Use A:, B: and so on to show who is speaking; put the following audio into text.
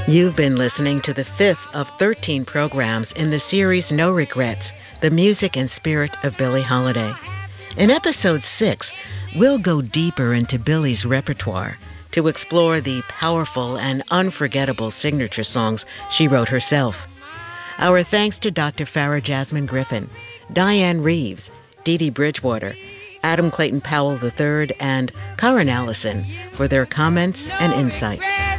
A: You've been listening to the fifth of 13 programs in the series No Regrets, the music and spirit of Billie Holiday. In episode 6, we'll go deeper into Billie's repertoire to explore the powerful and unforgettable signature songs she wrote herself. Our thanks to Dr. Farah Jasmine Griffin, Diane Reeves, Dee Dee Bridgewater, Adam Clayton Powell III, and Karen Allison for their comments and insights.